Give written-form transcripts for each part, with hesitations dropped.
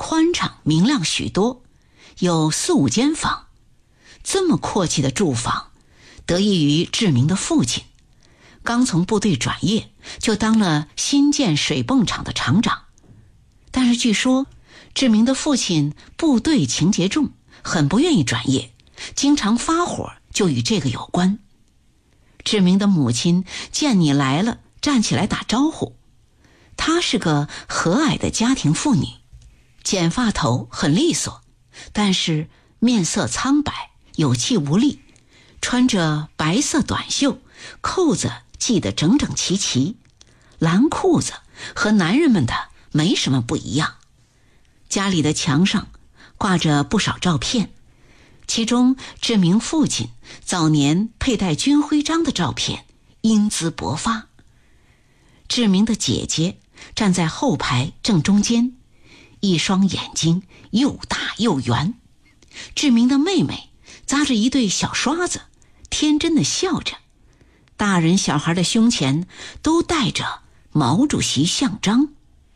宽敞明亮许多，有4、5间房。这么阔气的住房，得益于志明的父亲，刚从部队转业，就当了新建水泵厂的厂长。但是据说志明的父亲部队情节重，很不愿意转业，经常发火，就与这个有关。志明的母亲见你来了，站起来打招呼。她是个和蔼的家庭妇女，剪发头很利索，但是面色苍白，有气无力，穿着白色短袖，扣子系得整整齐齐，蓝裤子和男人们的没什么不一样。家里的墙上挂着不少照片，其中志明父亲早年佩戴军徽章的照片英姿勃发。志明的姐姐站在后排正中间，一双眼睛又大又圆。志明的妹妹扎着一对小刷子，天真的笑着。大人小孩的胸前都带着毛主席像章。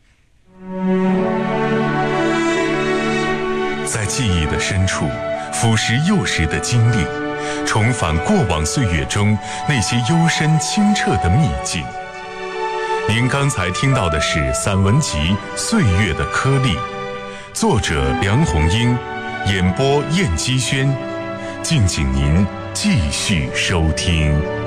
在记忆的深处腐蚀幼时的经历，重返过往岁月中那些幽深清澈的秘境。您刚才听到的是散文集《岁月的颗粒》，作者梁红英，演播燕姬轩。敬请您继续收听。